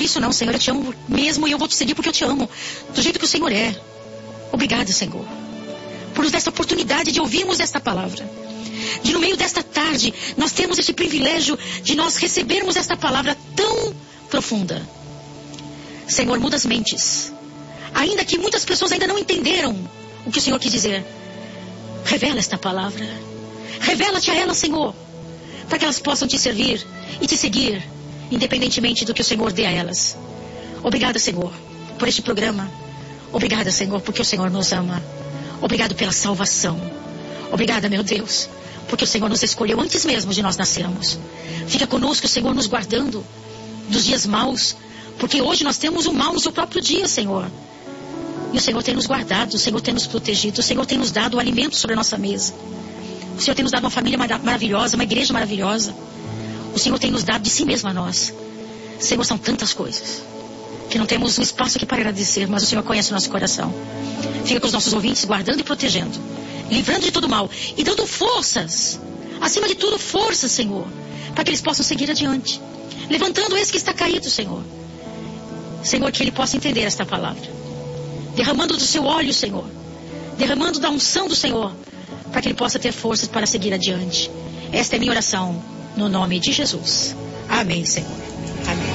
isso não, Senhor. Eu te amo mesmo e eu vou te seguir porque eu te amo. Do jeito que o Senhor é. Obrigado, Senhor, por nos dar essa oportunidade de ouvirmos esta palavra. De no meio desta tarde, nós temos esse privilégio de nós recebermos esta palavra tão profunda. Senhor, muda as mentes. Ainda que muitas pessoas ainda não entenderam o que o Senhor quis dizer. Revela esta palavra. Revela-te a elas, Senhor, para que elas possam te servir e te seguir, independentemente do que o Senhor dê a elas. Obrigada, Senhor, por este programa. Obrigada, Senhor, porque o Senhor nos ama. Obrigado pela salvação. Obrigada, meu Deus, porque o Senhor nos escolheu antes mesmo de nós nascermos. Fica conosco, Senhor, nos guardando dos dias maus, porque hoje nós temos o mal no seu próprio dia, Senhor. E o Senhor tem nos guardado, o Senhor tem nos protegido, o Senhor tem nos dado o alimento sobre a nossa mesa. O Senhor tem nos dado uma família maravilhosa, uma igreja maravilhosa. O Senhor tem nos dado de si mesmo a nós. Senhor, são tantas coisas que não temos um espaço aqui para agradecer, mas o Senhor conhece o nosso coração. Fica com os nossos ouvintes, guardando e protegendo, livrando de todo mal e dando forças, acima de tudo forças, Senhor, para que eles possam seguir adiante, levantando esse que está caído, Senhor. Senhor, que ele possa entender esta palavra, derramando do seu óleo, Senhor, derramando da unção do Senhor, para que ele possa ter forças para seguir adiante. Esta é minha oração, no nome de Jesus. Amém, Senhor. Amém.